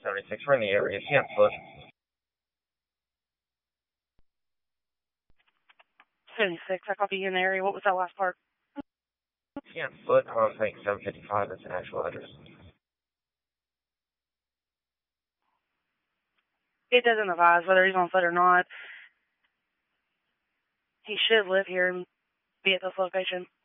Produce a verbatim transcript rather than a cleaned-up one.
seventy-six, we're in the area. ten foot. seventy-six, I copy you in the area. What was that last part? ten foot, I think seven fifty-five is an actual address. It doesn't advise whether he's on foot or not. He should live here and be at this location.